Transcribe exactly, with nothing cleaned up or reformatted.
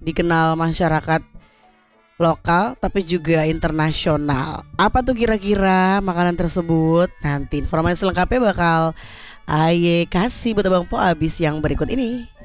dikenal masyarakat lokal tapi juga internasional. Apa tuh kira-kira makanan tersebut? Nanti informasi lengkapnya bakal Aye kasih buat Abang Po abis yang berikut ini.